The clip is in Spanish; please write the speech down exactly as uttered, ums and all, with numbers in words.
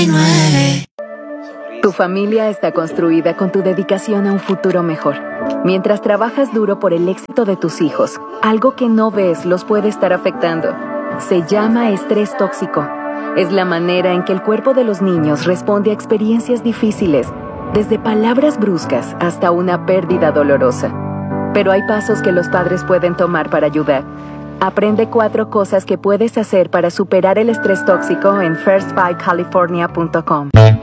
Tu familia está construida con tu dedicación a un futuro mejor. Mientras trabajas duro por el éxito de tus hijos, algo que no ves los puede estar afectando. Se llama estrés tóxico. Es la manera en que el cuerpo de los niños responde a experiencias difíciles, desde palabras bruscas hasta una pérdida dolorosa. Pero hay pasos que los padres pueden tomar para ayudar. Aprende cuatro cosas que puedes hacer para superar el estrés tóxico en first five california punto com.